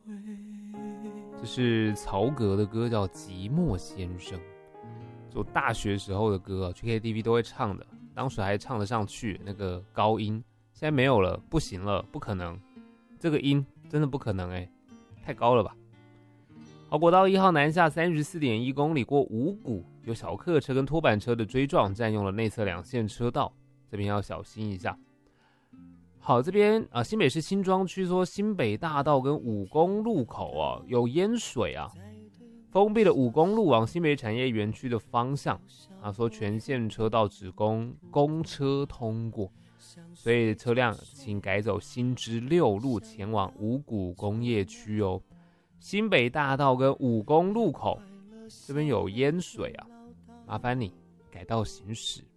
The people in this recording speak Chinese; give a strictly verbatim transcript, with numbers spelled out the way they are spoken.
这是曹格的歌，叫《寂寞先生》，就大学时候的歌啊，去 K T V 都会唱的，当时还唱得上去那个高音，现在没有了，不行了，不可能，这个音真的不可能哎，太高了吧。好，国道一号南下 三十四点一 公里，过五股，有小客车跟拖板车的追撞，占用了内侧两线车道，这边要小心一下。好，这边啊，新北市新庄区说新北大道跟五公路口啊有淹水啊，封闭了五公路往新北产业园区的方向啊，说全线车道只供公车通过，所以车辆请改走新知六路前往五股工业区哦。新北大道跟五公路口这边有淹水啊，麻烦你改道行驶。